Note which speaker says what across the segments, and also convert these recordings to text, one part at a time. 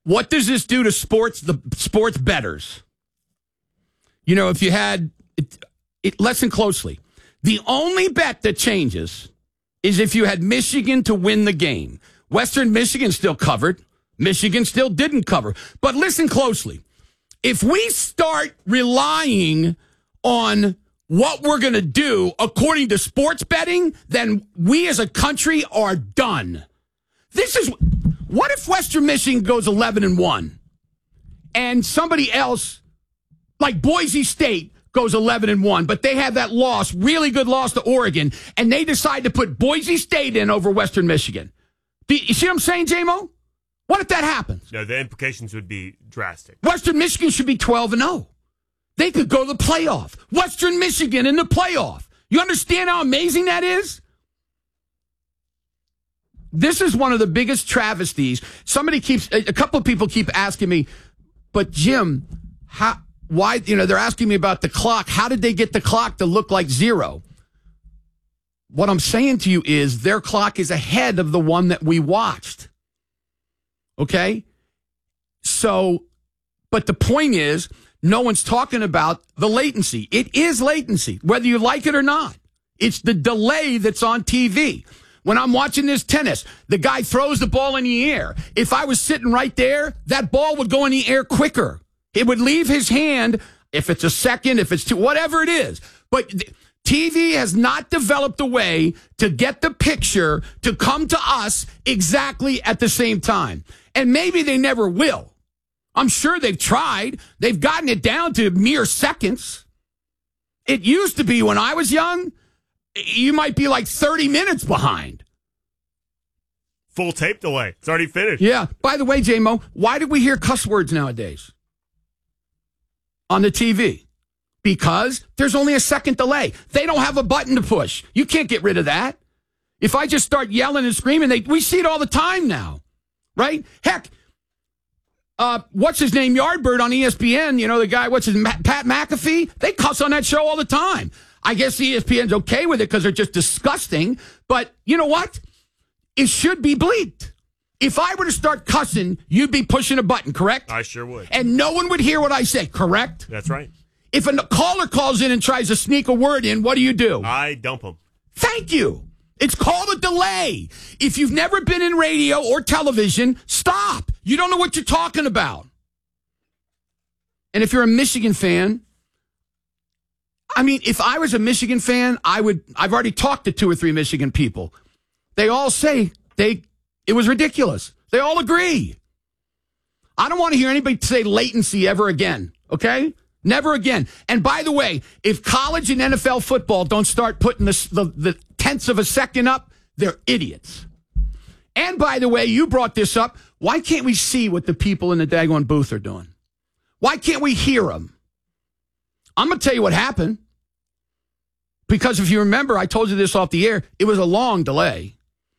Speaker 1: what does this do to the sports bettors? You know, if you had listen closely. The only bet that changes is if you had Michigan to win the game. Western Michigan still covered. Michigan still didn't cover. But listen closely. If we start relying on what we're going to do according to sports betting, then we as a country are done. What if Western Michigan goes 11-1 and somebody else like Boise State goes 11-1, but they have that loss, really good loss to Oregon, and they decide to put Boise State in over Western Michigan. You see what I'm saying, J-Mo? What if that happens?
Speaker 2: No, the implications would be drastic.
Speaker 1: Western Michigan should be 12-0. They could go to the playoff. Western Michigan in the playoff. You understand how amazing that is? This is one of the biggest travesties. A couple of people keep asking me, but Jim, why, they're asking me about the clock. How did they get the clock to look like 0? What I'm saying to you is their clock is ahead of the one that we watched. Okay? So, but the point is, no one's talking about the latency. It is latency, whether you like it or not. It's the delay that's on TV. When I'm watching this tennis, the guy throws the ball in the air. If I was sitting right there, that ball would go in the air quicker. It would leave his hand, if it's a second, if it's two, whatever it is. But TV has not developed a way to get the picture to come to us exactly at the same time. And maybe they never will. I'm sure they've tried. They've gotten it down to mere seconds. It used to be when I was young, you might be like 30 minutes behind.
Speaker 2: Full tape delay. It's already finished.
Speaker 1: Yeah. By the way, J-Mo, why do we hear cuss words nowadays on the TV? Because there's only a second delay. They don't have a button to push. You can't get rid of that. If I just start yelling and screaming, we see it all the time now, right? Heck, what's his name? Yardbird on ESPN, the guy, Pat McAfee? They cuss on that show all the time. I guess ESPN's okay with it because they're just disgusting. But you know what? It should be bleeped. If I were to start cussing, you'd be pushing a button, correct?
Speaker 2: I sure would.
Speaker 1: And no one would hear what I say, correct?
Speaker 2: That's right.
Speaker 1: If a caller calls in and tries to sneak a word in, what do?
Speaker 2: I dump them.
Speaker 1: Thank you. It's called a delay. If you've never been in radio or television, stop. You don't know what you're talking about. And if you're a Michigan fan, if I was a Michigan fan, I've already talked to 2 or 3 Michigan people. They all say it was ridiculous. They all agree. I don't want to hear anybody say latency ever again, okay? Never again. And by the way, if college and NFL football don't start putting the tenths of a second up, they're idiots. And by the way, you brought this up. Why can't we see what the people in the daggone booth are doing? Why can't we hear them? I'm going to tell you what happened. Because if you remember, I told you this off the air, it was a long delay.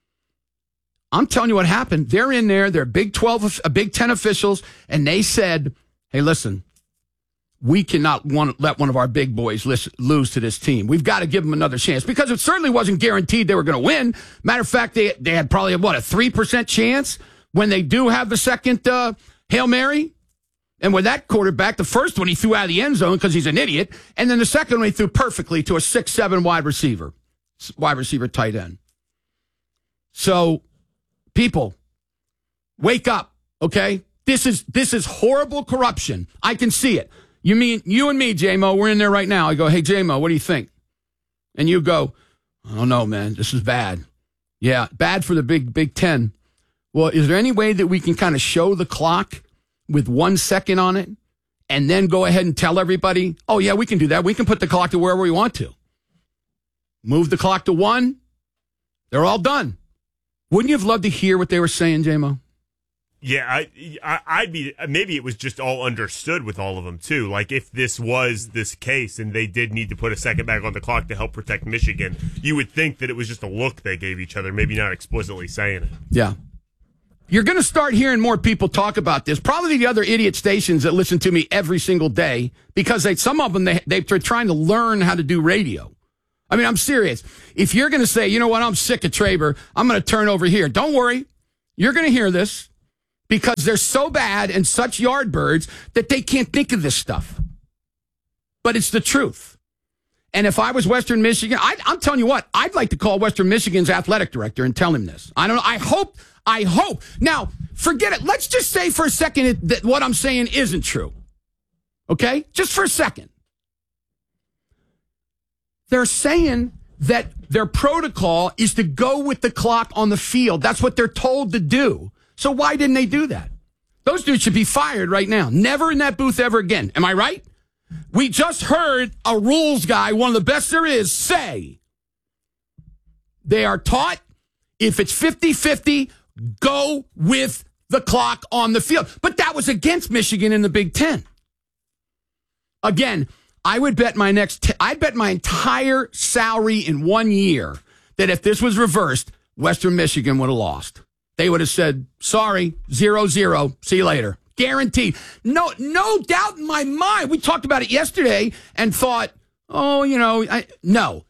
Speaker 1: I'm telling you what happened. They're in there, they're Big 10 officials, and they said, hey, listen, we cannot let one of our big boys lose to this team. We've got to give them another chance because it certainly wasn't guaranteed they were going to win. Matter of fact, they had probably, a 3% chance when they do have the second Hail Mary. And with that quarterback, the first one he threw out of the end zone because he's an idiot. And then the second one he threw perfectly to a 6'7" wide receiver tight end. So, people, wake up, okay? This is horrible corruption. I can see it. You mean you and me, J-Mo, we're in there right now. I go, hey, J-Mo, what do you think? And you go, I don't know, man. This is bad. Yeah, bad for the Big 10. Well, is there any way that we can kind of show the clock with 1 second on it and then go ahead and tell everybody, oh, yeah, we can do that. We can put the clock to wherever we want to. Move the clock to 1. They're all done. Wouldn't you have loved to hear what they were saying, J-Mo?
Speaker 2: Yeah, I'd be. Maybe it was just all understood with all of them too. Like if this was this case and they did need to put a second back on the clock to help protect Michigan, you would think that it was just a look they gave each other, maybe not explicitly saying it.
Speaker 1: Yeah, you're going to start hearing more people talk about this. Probably the other idiot stations that listen to me every single day because some of them they're trying to learn how to do radio. I mean, I'm serious. If you're going to say, you know what, I'm sick of Traber, I'm going to turn over here. Don't worry, you're going to hear this. because they're so bad and such yardbirds that they can't think of this stuff. But it's the truth. And if I was Western Michigan, I'm telling you what, I'd like to call Western Michigan's athletic director and tell him this. I don't know. I hope. Now, forget it. Let's just say for a second that what I'm saying isn't true. Okay? Just for a second. They're saying that their protocol is to go with the clock on the field. That's what they're told to do. So why didn't they do that? Those dudes should be fired right now. Never in that booth ever again. Am I right? We just heard a rules guy, one of the best there is, say they are taught if it's 50-50, go with the clock on the field. But that was against Michigan in the Big Ten. Again, I would bet I'd bet my entire salary in 1 year that if this was reversed, Western Michigan would have lost. They would have said, sorry, 0-0, see you later. Guaranteed. No doubt in my mind. We talked about it yesterday and thought, no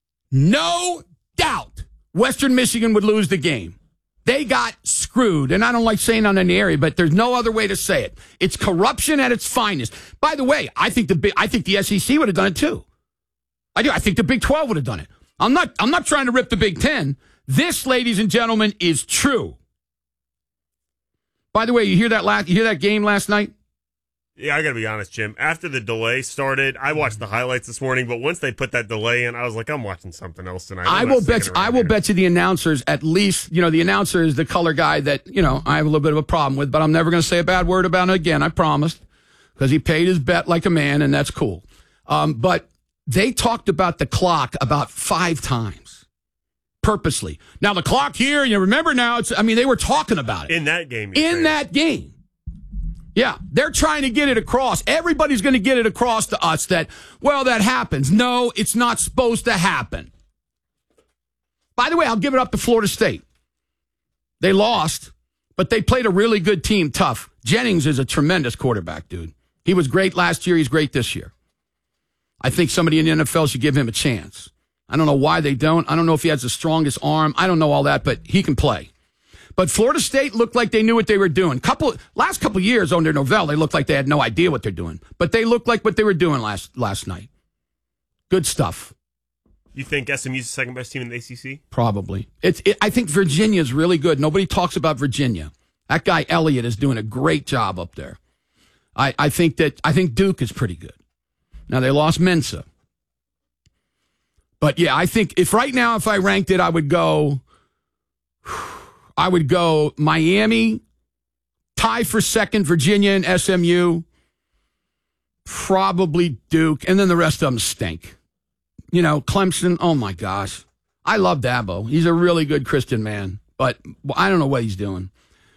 Speaker 1: doubt Western Michigan would lose the game. They got screwed. And I don't like saying on any area, but there's no other way to say it. It's corruption at its finest. By the way, I think the SEC would have done it too. I do. I think the Big 12 would have done it. I'm not trying to rip the Big 10. This, ladies and gentlemen, is true. By the way, you hear that game last night?
Speaker 2: Yeah, I got to be honest, Jim. After the delay started, I watched the highlights this morning, but once they put that delay in, I was like, I'm watching something else tonight. I will
Speaker 1: bet you the announcers, at least, the announcer is the color guy that, I have a little bit of a problem with, but I'm never going to say a bad word about it again, I promised, because he paid his bet like a man, and that's cool. But they talked about the clock about 5 times, purposely. Now, the clock here, you remember now, they were talking about it.
Speaker 2: In that game.
Speaker 1: That game. Yeah, they're trying to get it across. Everybody's going to get it across to us that, well, that happens. No, it's not supposed to happen. By the way, I'll give it up to Florida State. They lost, but they played a really good team, tough. Jennings is a tremendous quarterback, dude. He was great last year. He's great this year. I think somebody in the NFL should give him a chance. I don't know why they don't. I don't know if he has the strongest arm. I don't know all that, but he can play. But Florida State looked like they knew what they were doing. Last couple years under Novell, they looked like they had no idea what they're doing. But they looked like what they were doing last night. Good stuff.
Speaker 2: You think SMU's the second best team in the ACC?
Speaker 1: Probably. I think Virginia's really good. Nobody talks about Virginia. That guy Elliott is doing a great job up there. I think Duke is pretty good. Now they lost Mensa. But yeah, I think if I ranked it, I would go Miami, tie for second, Virginia and SMU, probably Duke, and then the rest of them stink. Clemson, oh my gosh. I love Dabo. He's a really good Christian man, but I don't know what he's doing.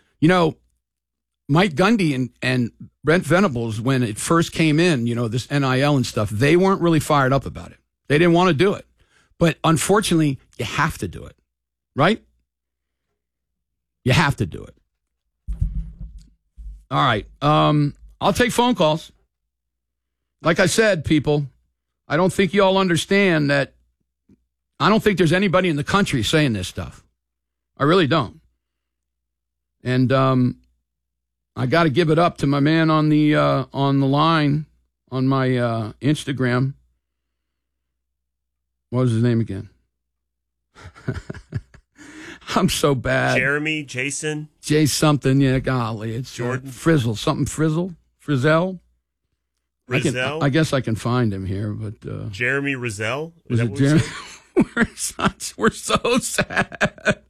Speaker 1: Mike Gundy and Brent Venables, when it first came in, this NIL and stuff, they weren't really fired up about it. They didn't want to do it. But unfortunately, you have to do it, right? You have to do it. All right. I'll take phone calls. Like I said, people, I don't think you all understand that. I don't think there's anybody in the country saying this stuff. I really don't. And I got to give it up to my man on the line on my Instagram. What was his name again? I'm so bad.
Speaker 2: Jeremy, Jason.
Speaker 1: Jay something, yeah, golly. It's
Speaker 2: Jordan.
Speaker 1: Frizzle, something Frizzle? Frizzell?
Speaker 2: Rizzel?
Speaker 1: I guess I can find him here, but...
Speaker 2: Jeremy Rizzel?
Speaker 1: Was it Jeremy? We're so sad.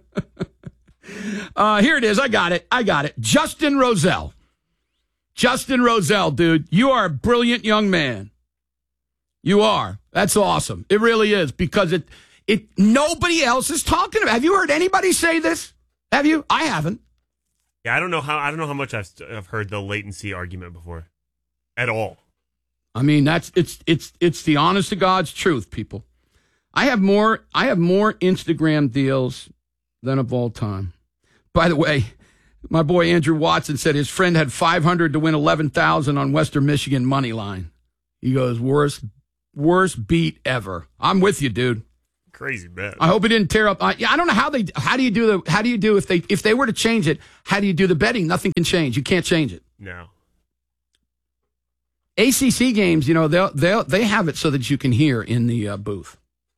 Speaker 1: Here it is. I got it. Justin Roselle. Justin Roselle, dude. You are a brilliant young man. You are. That's awesome. It really is, because it nobody else is talking about. Have you heard anybody say this? Have you? I haven't.
Speaker 2: Yeah, I don't know how much I've heard the latency argument before, at all.
Speaker 1: I mean, it's the honest to God's truth, people. I have more Instagram deals than of all time. By the way, my boy Andrew Watson said his friend had 500 to win 11,000 on Western Michigan money line. He goes, worst beat ever. I'm with you, dude.
Speaker 2: Crazy bad.
Speaker 1: I hope it didn't tear up. I don't know how do you do if they were to change it, how do you do the betting? Nothing can change. You can't change it.
Speaker 2: No.
Speaker 1: ACC games, they have it so that you can hear in the booth.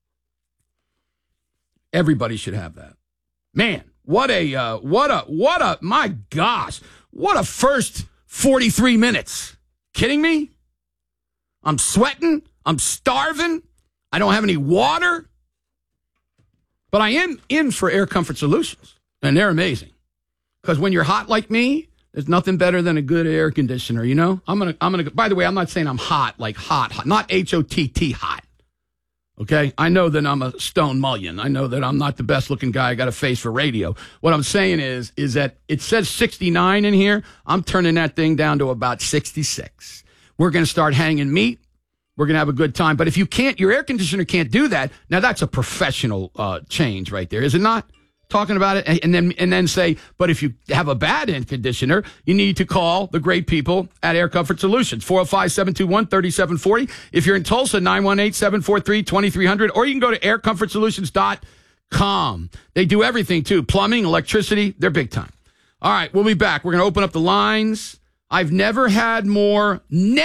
Speaker 1: Everybody should have that. Man, what a my gosh, what a first 43 minutes. Kidding me? I'm sweating. I'm starving. I don't have any water. But I am in for Air Comfort Solutions, and they're amazing. Because when you're hot like me, there's nothing better than a good air conditioner, I'm gonna. By the way, I'm not saying I'm hot, like hot, not HOTT hot. Okay? I know that I'm a stone mullion. I know that I'm not the best looking guy. I got a face for radio. What I'm saying is that it says 69 in here. I'm turning that thing down to about 66. We're going to start hanging meat. We're going to have a good time. But if you can't, your air conditioner can't do that. Now that's a professional change right there, is it not? Talking about it and then say, but if you have a bad air conditioner, you need to call the great people at Air Comfort Solutions, 405-721-3740. If you're in Tulsa, 918-743-2300, or you can go to aircomfortsolutions.com. They do everything too. Plumbing, electricity, they're big time. All right, we'll be back. We're going to open up the lines. I've never had more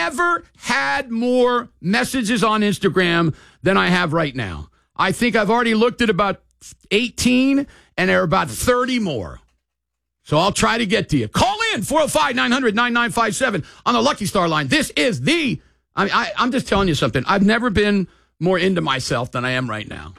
Speaker 1: messages on Instagram than I have right now. I think I've already looked at about 18, and there are about 30 more. So I'll try to get to you. Call in, 405-900-9957 on the Lucky Star line. This is I'm just telling you something. I've never been more into myself than I am right now.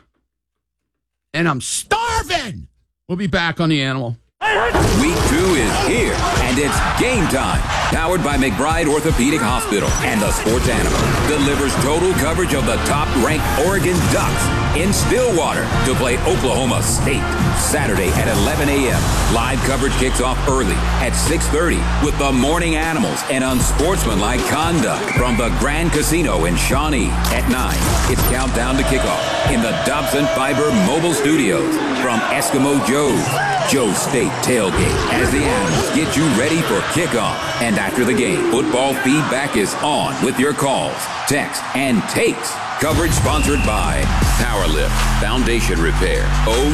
Speaker 1: And I'm starving. We'll be back on The Animal.
Speaker 3: Week 2 is here, and it's game time. Powered by McBride Orthopedic Hospital, and the Sports Animal delivers total coverage of the top-ranked Oregon Ducks in Stillwater to play Oklahoma State. Saturday at 11 a.m. Live coverage kicks off early at 6:30 with the Morning Animals and unsportsmanlike conduct from the Grand Casino in Shawnee. At 9, it's countdown to kickoff in the Dobson Fiber Mobile Studios from Eskimo Joe's State tailgate as the Animals get you ready for kickoff. And after the game, football feedback is on with your calls, texts, and takes. Coverage sponsored by Powerlift, Foundation Repair,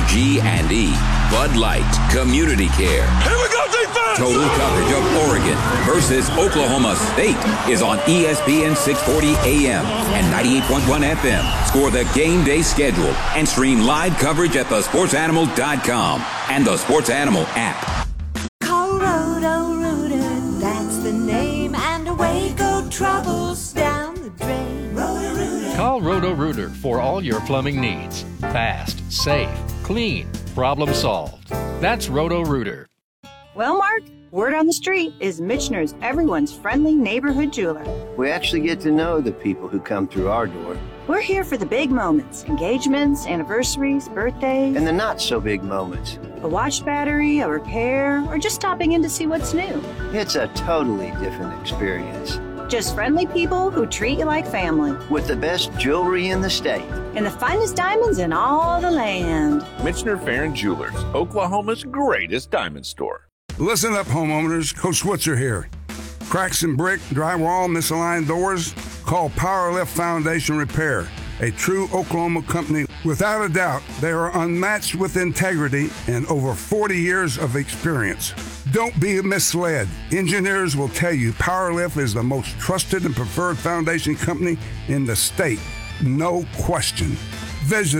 Speaker 3: OG&E, Bud Light, Community Care.
Speaker 4: Here we go, defense!
Speaker 3: Total coverage of Oregon versus Oklahoma State is on ESPN 640 AM and 98.1 FM. Score the game day schedule and stream live coverage at thesportsanimal.com and the Sports Animal app.
Speaker 5: Call Roto-Rooter, that's the name, and away go troubles down the drain. Roto-Rooter.
Speaker 6: Call Roto-Rooter for all your plumbing needs. Fast, safe, clean, problem solved. That's Roto-Rooter.
Speaker 7: Well, Mark, word on the street is Michener's everyone's friendly neighborhood jeweler.
Speaker 8: We actually get to know the people who come through our door.
Speaker 7: We're here for the big moments, engagements, anniversaries, birthdays.
Speaker 8: And the not-so-big moments.
Speaker 7: A watch battery, a repair, or just stopping in to see what's new.
Speaker 8: It's a totally different experience.
Speaker 7: Just friendly people who treat you like family.
Speaker 8: With the best jewelry in the state.
Speaker 7: And the finest diamonds in all the land.
Speaker 9: Michener Farron Jewelers, Oklahoma's greatest diamond store.
Speaker 10: Listen up, homeowners. Coach Switzer here. Cracks in brick, drywall, misaligned doors? Call Powerlift Foundation Repair, a true Oklahoma company. Without a doubt, they are unmatched with integrity and over 40 years of experience. Don't be misled. Engineers will tell you Powerlift is the most trusted and preferred foundation company in the state. No question. Visit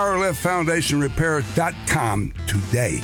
Speaker 10: PowerliftFoundationRepair.com today.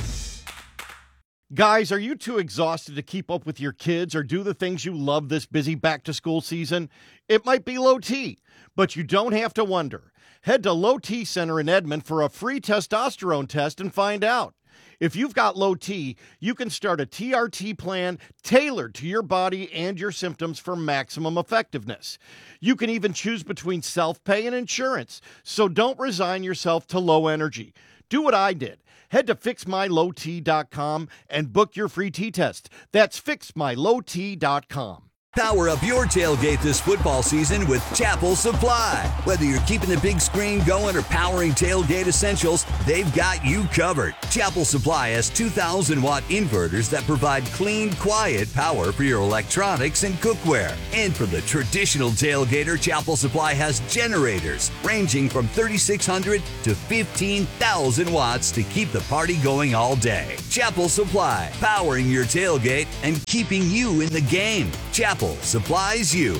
Speaker 11: Guys, are you too exhausted to keep up with your kids or do the things you love this busy back-to-school season? It might be low T, but you don't have to wonder. Head to Low T Center in Edmond for a free testosterone test and find out. If you've got low T, you can start a TRT plan tailored to your body and your symptoms for maximum effectiveness. You can even choose between self-pay and insurance, so don't resign yourself to low energy. Do what I did. Head to FixMyLowT.com and book your free T-test. That's FixMyLowT.com.
Speaker 4: Power up your tailgate this football season with Chapel Supply. Whether you're keeping the big screen going or powering tailgate essentials, they've got you covered. Chapel Supply has 2,000-watt inverters that provide clean, quiet power for your electronics and cookware. And for the traditional tailgater, Chapel Supply has generators ranging from 3,600 to 15,000 watts to keep the party going all day. Chapel Supply, powering your tailgate and keeping you in the game. Chapel supplies you.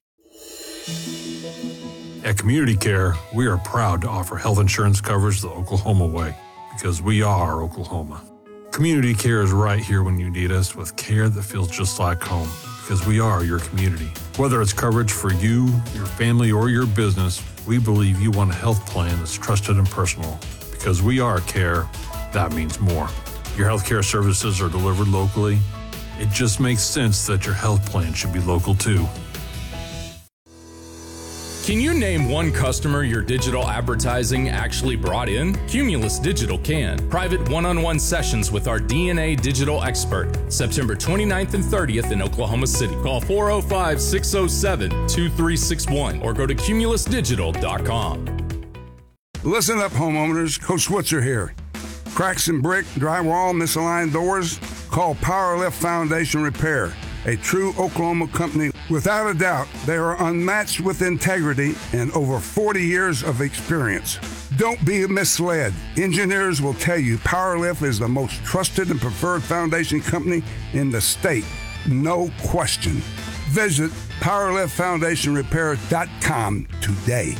Speaker 12: At Community Care, we are proud to offer health insurance coverage the Oklahoma way, because we are Oklahoma. Community Care is right here when you need us, with care that feels just like home, because we are your community. Whether it's coverage for you, your family, or your business, we believe you want a health plan that's trusted and personal. Because we are care, that means more. Your health care services are delivered locally. It just makes sense that your health plan should be local too.
Speaker 13: Can you name one customer your digital advertising actually brought in? Cumulus Digital can. Private one-on-one sessions with our DNA digital expert. September 29th and 30th in Oklahoma City. Call 405-607-2361 or go to cumulusdigital.com.
Speaker 10: Listen up, homeowners. Coach Switzer here. Cracks in brick, drywall, misaligned doors? Call Powerlift Foundation Repair, a true Oklahoma company. Without a doubt, they are unmatched with integrity and over 40 years of experience. Don't be misled. Engineers will tell you Powerlift is the most trusted and preferred foundation company in the state. No question. Visit PowerliftFoundationRepair.com today.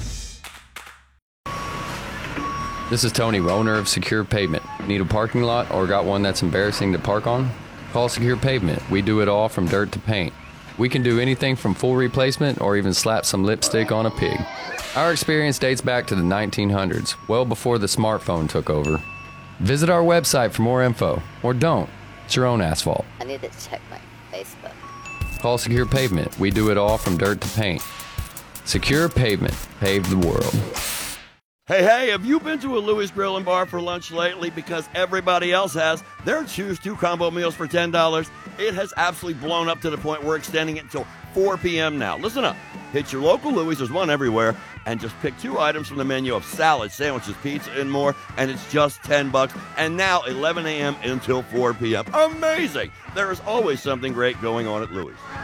Speaker 14: This is Tony, owner of Secure Pavement. Need a parking lot or got one that's embarrassing to park on? Call Secure Pavement. We do it all from dirt to paint. We can do anything from full replacement or even slap some lipstick on a pig. Our experience dates back to the 1900s, well before the smartphone took over. Visit our website for more info, or don't. It's your own asphalt.
Speaker 15: I need to check my Facebook.
Speaker 14: Call Secure Pavement. We do it all from dirt to paint. Secure Pavement. Pave the world.
Speaker 16: Hey, have you been to a Louis Grill and Bar for lunch lately? Because everybody else has. Their Choose 2 combo meals for $10. It has absolutely blown up to the point we're extending it until 4 p.m. now. Listen up. Hit your local Louis, there's one everywhere, and just pick 2 items from the menu of salads, sandwiches, pizza, and more, and it's just $10. And now 11 a.m. until 4 p.m. Amazing! There is always something great going on at Louis.